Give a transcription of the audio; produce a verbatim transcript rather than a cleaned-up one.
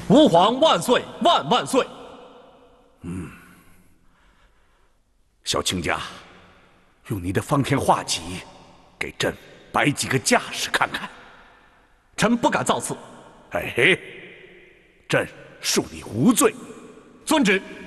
吾皇万岁万万岁！ 嗯，小卿家，用你的方天画戟，给朕摆几个架势看看。 臣不敢造次。 哎嘿，朕恕你无罪。 遵旨。